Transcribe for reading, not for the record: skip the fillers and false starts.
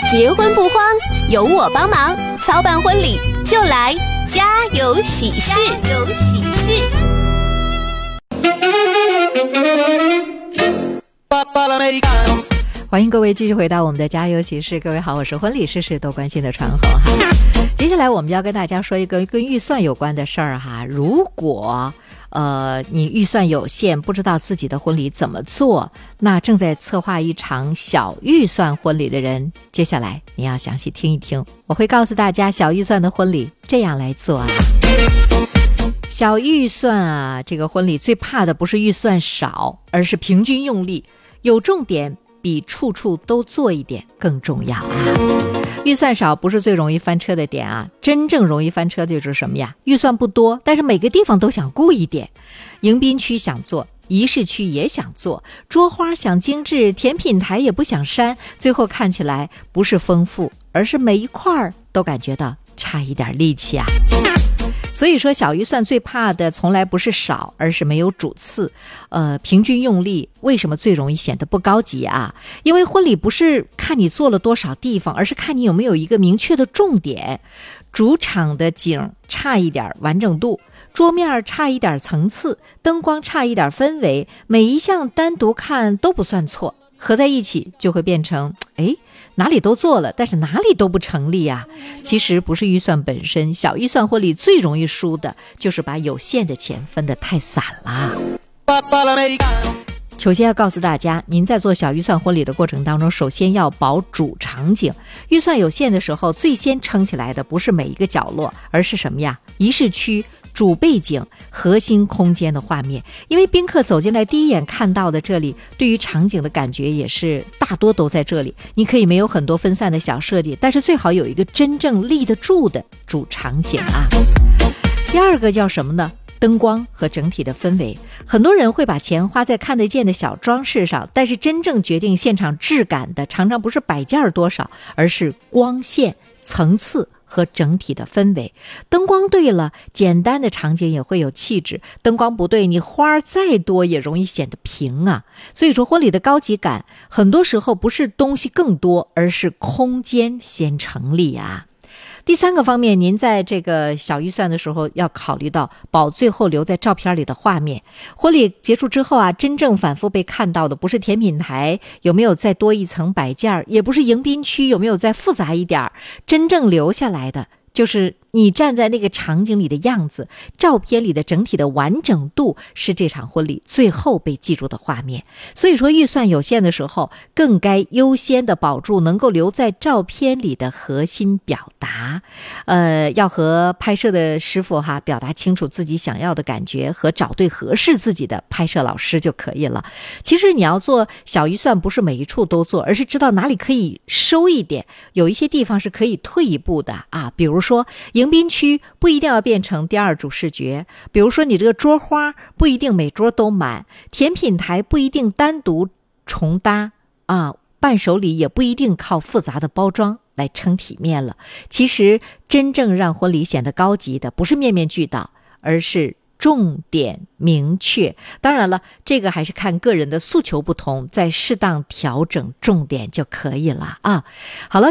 结婚不慌，有我帮忙，操办婚礼就来家有喜事。家有喜事。 欢迎各位继续回到我们的家有喜事。各位好，我是婚礼事事都关心的传红哈。接下来我们要跟大家说一个跟预算有关的事儿哈。如果你预算有限，不知道自己的婚礼怎么做，那正在策划一场小预算婚礼的人，接下来你要详细听一听，我会告诉大家小预算的婚礼这样来做啊。小预算啊，这个婚礼最怕的不是预算少，而是平均用力，有重点比处处都做一点更重要啊。预算少不是最容易翻车的点啊，真正容易翻车的就是什么呀？预算不多，但是每个地方都想顾一点，迎宾区想做，仪式区也想做，桌花想精致，甜品台也不想删，最后看起来不是丰富，而是每一块都感觉到差一点力气啊。所以说小预算最怕的从来不是少，而是没有主次。平均用力为什么最容易显得不高级啊？因为婚礼不是看你做了多少地方，而是看你有没有一个明确的重点。主场的景差一点完整度，桌面差一点层次，灯光差一点氛围，每一项单独看都不算错，合在一起就会变成哪里都做了，但是哪里都不成立啊。其实不是预算本身，小预算婚礼最容易输的就是把有限的钱分得太散了。首先要告诉大家，您在做小预算婚礼的过程当中，首先要保主场景。预算有限的时候，最先撑起来的不是每一个角落，而是什么呀？仪式区、主背景、核心空间的画面。因为宾客走进来第一眼看到的这里，对于场景的感觉也是大多都在这里。你可以没有很多分散的小设计，但是最好有一个真正立得住的主场景啊。第二个叫什么呢？灯光和整体的氛围。很多人会把钱花在看得见的小装饰上，但是真正决定现场质感的常常不是摆件多少，而是光线、层次和整体的氛围。灯光对了，简单的场景也会有气质，灯光不对，你花再多也容易显得平啊。所以说婚礼的高级感很多时候不是东西更多，而是空间先成立啊。第三个方面，您在这个小预算的时候要考虑到保最后留在照片里的画面。婚礼结束之后啊，真正反复被看到的不是甜品台有没有再多一层摆件，也不是迎宾区有没有再复杂一点，真正留下来的就是你站在那个场景里的样子，照片里的整体的完整度是这场婚礼最后被记住的画面。所以说预算有限的时候，更该优先的保住能够留在照片里的核心表达。要和拍摄的师傅表达清楚自己想要的感觉，和找对合适自己的拍摄老师就可以了。其实你要做小预算，不是每一处都做，而是知道哪里可以收一点，有一些地方是可以退一步的啊。比如说迎宾区不一定要变成第二主视觉，比如说你这个桌花不一定每桌都满，甜品台不一定单独重搭啊，伴手礼也不一定靠复杂的包装来撑体面了。其实真正让婚礼显得高级的不是面面俱到，而是重点明确。当然了，这个还是看个人的诉求不同，再适当调整重点就可以了啊。好了。